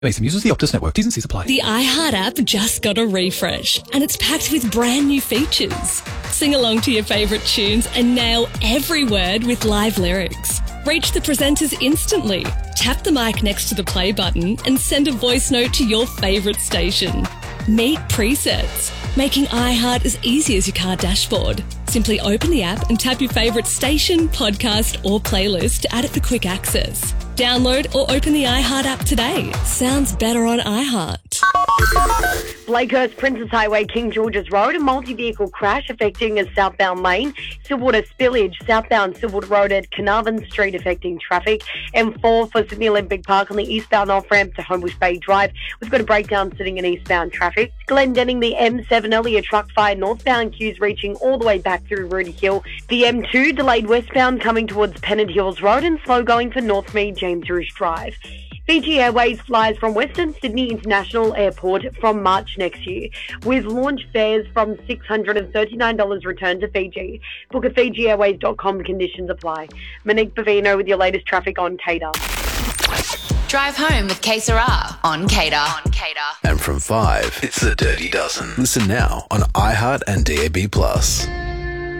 Mason uses the Optus network. T's and C's apply. The iHeart app just got a refresh and it's packed with brand new features. Sing along to your favourite tunes and nail every word with live lyrics. Reach the presenters instantly. Tap the mic next to the play button and send a voice note to your favourite station. Meet presets, making iHeart as easy as your car dashboard. Simply open the app and tap your favourite station, podcast or playlist to add it for quick access. Download or open the iHeart app today. Sounds better on iHeart. Blakehurst Princess Highway, King George's Road, a multi-vehicle crash affecting a southbound lane. Silverwater Spillage, southbound Silverwater Road at Carnarvon Street affecting traffic. M4 for Sydney Olympic Park on the eastbound off-ramp to Homebush Bay Drive. We've got a breakdown sitting in eastbound traffic. Glendenning, the M7 earlier truck fire, northbound queues reaching all the way back through Rudy Hill. The M2 delayed westbound coming towards Pennant Hills Road and slow going for Northmead James Rouge Drive. Fiji Airways flies from Western Sydney International Airport from March next year, with launch fares from $639 return to Fiji. Book at FijiAirways.com. Conditions apply. Monique Bavino with your latest traffic on Cater. Drive home with K Sarah on Cater. And from 5, it's the Dirty Dozen. Listen now on iHeart and DAB+.